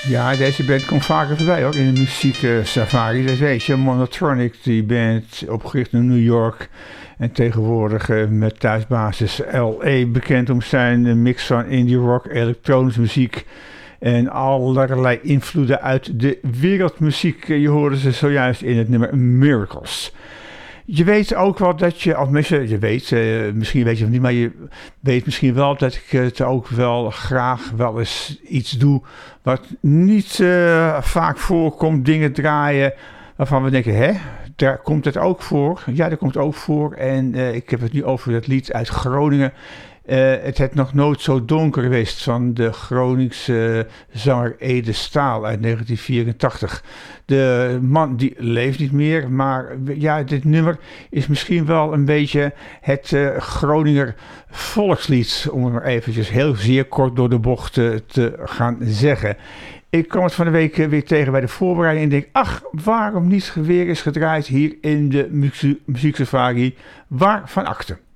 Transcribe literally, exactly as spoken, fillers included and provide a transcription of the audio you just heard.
Ja, deze band komt vaker voorbij ook in de muzieksafari. Dat weet je, Monotronic, die band opgericht in New York en tegenwoordig uh, met thuisbasis L A bekend om zijn uh, mix van indie rock, elektronische muziek en allerlei invloeden uit de wereldmuziek. Je hoorde ze zojuist in het nummer Miracles. Je weet ook wel dat je, als mensen, je weet, uh, misschien weet je het niet, maar je weet misschien wel dat ik het ook wel graag wel eens iets doe wat niet uh, vaak voorkomt, dingen draaien waarvan we denken, hè, daar komt het ook voor. Ja, daar komt het ook voor en uh, ik heb het nu over dat lied uit Groningen. Uh, het heeft nog nooit zo donker geweest van de Groningse zanger Ede Staal uit negentien vierentachtig. De man die leeft niet meer, maar ja, dit nummer is misschien wel een beetje het uh, Groninger volkslied, om het maar eventjes heel zeer kort door de bocht uh, te gaan zeggen. Ik kwam het van de week uh, weer tegen bij de voorbereiding en denk, ach, waarom niet weer eens gedraaid hier in de muzie- muzieksafari, waarvan akte.